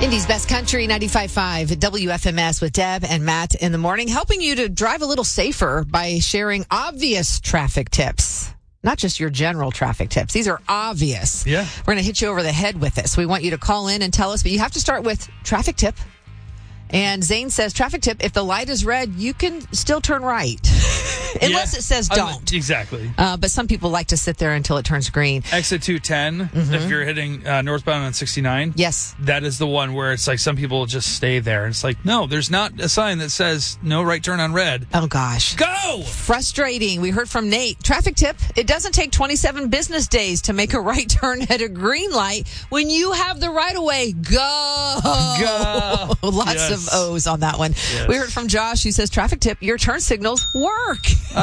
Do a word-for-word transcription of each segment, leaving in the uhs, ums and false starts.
Indy's Best Country, ninety-five point five W F M S with Deb and Matt in the morning, helping you to drive a little safer by sharing obvious traffic tips. Not just your general traffic tips. These are obvious. Yeah. We're going to hit you over the head with this. We want you to call in and tell us, but you have to start with traffic tip. And Zane says, traffic tip, if the light is red, you can still turn right. Unless Yeah. it says don't. Uh, exactly. Uh, but some people like to sit there until it turns green. Exit two ten, Mm-hmm. if you're hitting uh, northbound on sixty-nine. Yes. That is the one where it's like some people just stay there. And it's like, no, there's not a sign that says no right turn on red. Oh, gosh. Go! Frustrating. We heard from Nate. Traffic tip, it doesn't take twenty-seven business days to make a right turn at a green light when you have the right of way. Go! Go! Lots Yes. of O's on that one. Yes. We heard from Josh who says, traffic tip, your turn signals work.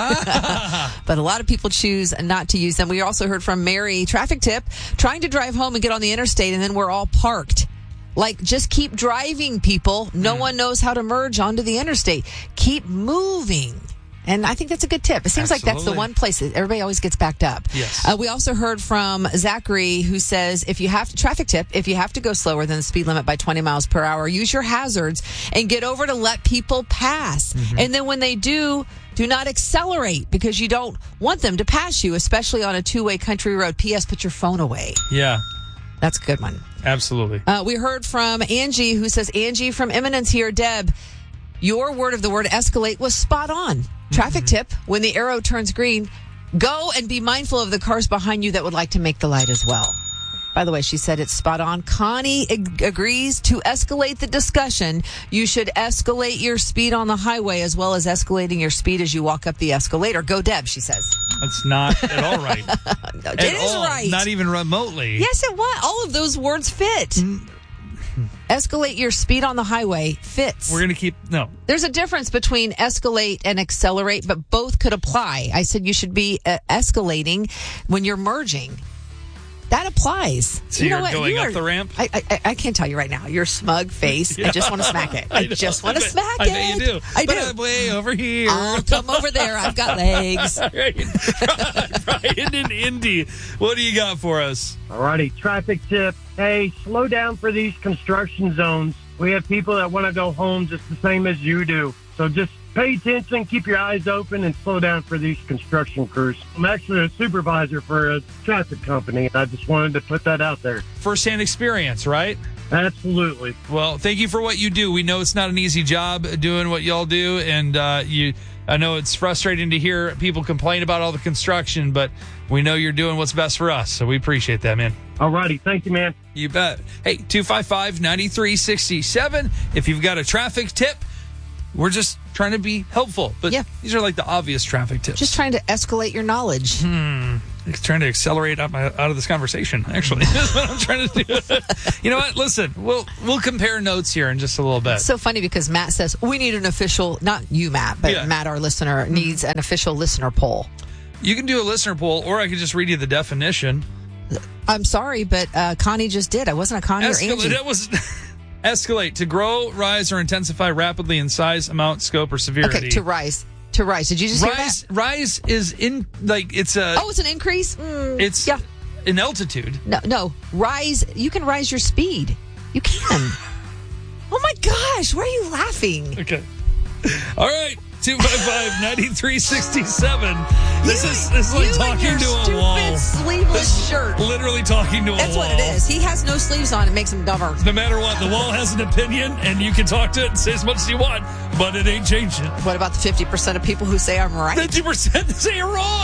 But a lot of people choose not to use them. We also heard from Mary, traffic tip, trying to drive home and get on the interstate and then we're all parked. Like, just keep driving, people. No Mm. one knows how to merge onto the interstate. Keep moving. And I think that's a good tip. It seems like that's the Absolutely. one place that everybody always gets backed up. Yes. Uh, we also heard from Zachary who says, if you have to, traffic tip, if you have to go slower than the speed limit by twenty miles per hour, use your hazards and get over to let people pass. Mm-hmm. And then when they do, do not accelerate because you don't want them to pass you, especially on a two-way country road. P S. Put your phone away. Yeah, That's a good one. absolutely. Uh, we heard from Angie who says, Angie from Eminence here, Deb, your word of the word escalate was spot on. Traffic Mm-hmm. tip, when the arrow turns green, go and be mindful of the cars behind you that would like to make the light as well. By the way, she said it's spot on. Connie ag- agrees to escalate the discussion. You should escalate your speed on the highway as well as escalating your speed as you walk up the escalator. Go, Deb, she says. That's not at all right. No, At it is all. right. Not even remotely. Yes, it was. All of those words fit. Escalate your speed on the highway fits. We're going to keep, no. There's a difference between escalate and accelerate, but both could apply. I said you should be uh, escalating when you're merging. That applies. So you know you're what? going You up are- the ramp? I, I I can't tell you right now. Your smug face. I just want to smack it. I, know. just want to I bet- smack I it. bet you do. I but do. I'm way over here. I'll come over there. I've got legs. Right. Brian in Indy, what do you got for us? Alrighty, traffic tip. Hey, slow down for these construction zones. We have people that want to go home just the same as you do. So just pay attention, keep your eyes open, and slow down for these construction crews. I'm actually a supervisor for a traffic company, and I just wanted to put that out there. First-hand experience, right? Absolutely. Well, thank you for what you do. We know it's not an easy job doing what y'all do, and uh, you. I know it's frustrating to hear people complain about all the construction, but we know you're doing what's best for us, so we appreciate that, man. Alrighty, thank you, man. You bet. Hey, two five five, nine three six seven. If you've got a traffic tip, we're just trying to be helpful. But Yeah. these are like the obvious traffic tips. Just trying to escalate your knowledge. It's trying to accelerate out, my, out of this conversation, actually. That's what I'm trying to do. You know what? Listen, we'll we'll compare notes here in just a little bit. It's so funny because Matt says we need an official, not you, Matt, but Yeah. Matt, our listener, needs an official listener poll. You can do a listener poll, or I could just read you the definition. I'm sorry, but uh, Connie just did. I wasn't a Connie or Escalate, Angie. that was escalate, to grow, rise, or intensify rapidly in size, amount, scope, or severity. Okay, to rise. To rise. Did you just hear rise, that? rise is in like it's a. Oh, it's an increase? Mm, it's yeah. in altitude. No, no. Rise. You can rise your speed. You can. Oh my gosh. Why are you laughing? Okay. All right. two five five, nine three six seven. This You- is this is like you talking and to your a stupid wall. sleeveless shirt. Literally talking to a That's wall. what it is. He has no sleeves on. It makes him dumber. No matter what, the wall has an opinion, and you can talk to it and say as much as you want, but it ain't changing. What about the fifty percent of people who say I'm right? fifty percent say you're wrong.